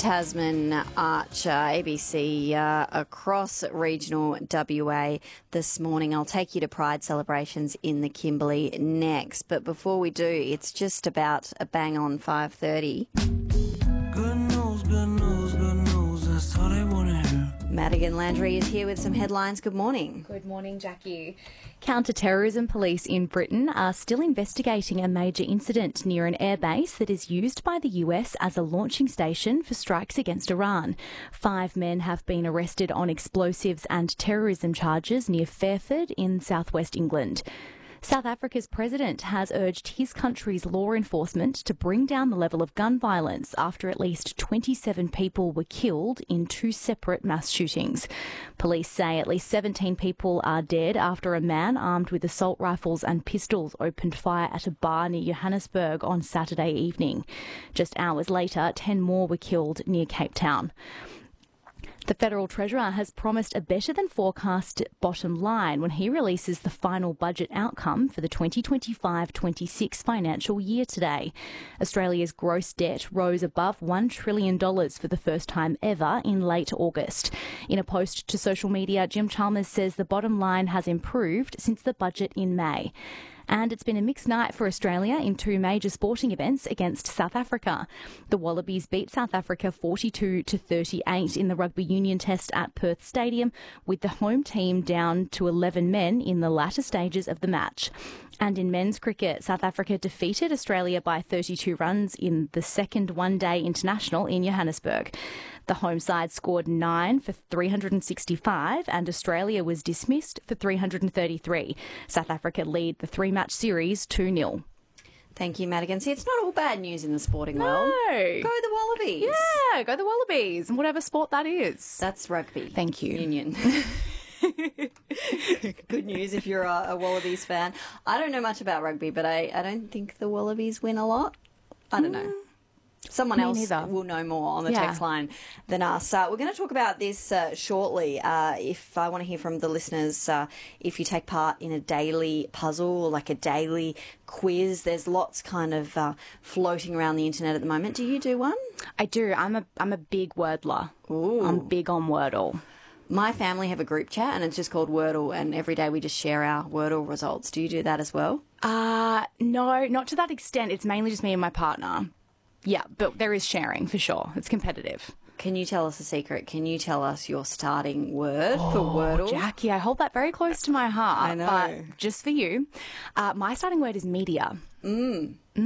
Tasman Archer, ABC across regional WA this morning. I'll take you to Pride celebrations in the Kimberley next. But before we do, it's just about a bang on 5:30. Good news, good news, good news. That's all they want to hear. Madigan Landry is here with some headlines. Good morning. Good morning, Jackie. Counter-terrorism police in Britain are still investigating a major incident near an airbase that is used by the US as a launching station for strikes against Iran. 5 men have been arrested on explosives and terrorism charges near Fairford in southwest England. South Africa's president has urged his country's law enforcement to bring down the level of gun violence after at least 27 people were killed in 2 separate mass shootings. Police say at least 17 people are dead after a man armed with assault rifles and pistols opened fire at a bar near Johannesburg on Saturday evening. Just hours later, 10 more were killed near Cape Town. The Federal Treasurer has promised a better than forecast bottom line when he releases the final budget outcome for the 2025-26 financial year today. Australia's gross debt rose above $1 trillion for the first time ever in late August. In a post to social media, Jim Chalmers says the bottom line has improved since the budget in May. And it's been a mixed night for Australia in 2 major sporting events against South Africa. The Wallabies beat South Africa 42-38 in the rugby union test at Perth Stadium, with the home team down to 11 men in the latter stages of the match. And in men's cricket, South Africa defeated Australia by 32 runs in the second one-day international in Johannesburg. The home side scored 9 for 365 and Australia was dismissed for 333. South Africa lead the 3-match series 2-0. Thank you, Madigan. See, it's not all bad news in the sporting world. No. Go the Wallabies. Yeah, go the Wallabies, and whatever sport that is. That's rugby. Thank you. Union. Good news if you're a Wallabies fan. I don't know much about rugby, but I don't think the Wallabies win a lot. I don't know. Someone else will know more on the text line than us. We're going to talk about this shortly. If I want to hear from the listeners, if you take part in a daily puzzle or like a daily quiz, there's lots kind of floating around the internet at the moment. Do you do one? I do. I'm a big Wordler. Ooh. I'm big on Wordle. My family have a group chat and it's just called Wordle, and every day we just share our Wordle results. Do you do that as well? No, not to that extent. It's mainly just me and my partner. Yeah, but there is sharing for sure. It's competitive. Can you tell us a secret? Can you tell us your starting word for Wordle? Jackie, I hold that very close to my heart. I know. But just for you, my starting word is media.